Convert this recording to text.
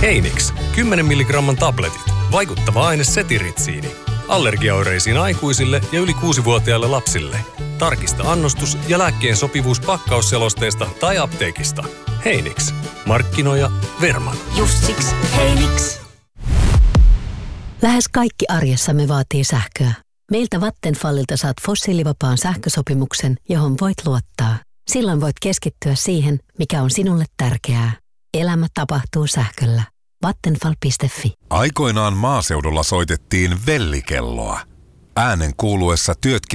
Heinix, 10 milligramman tabletit. Vaikuttava aine setiritsiini. Allergiaoireisiin aikuisille ja yli 6-vuotiaille lapsille. Tarkista annostus ja lääkkeen sopivuus pakkausselosteesta tai apteekista. Heinix. Markkinoija Verman. Just siksi Heinix. Lähes kaikki arjessamme vaatii sähköä. Meiltä Vattenfallilta saat fossiilivapaan sähkösopimuksen, johon voit luottaa. Silloin voit keskittyä siihen, mikä on sinulle tärkeää. Elämä tapahtuu sähköllä. Vattenfall.fi. Aikoinaan maaseudulla soitettiin vellikelloa. Äänen kuuluessa työt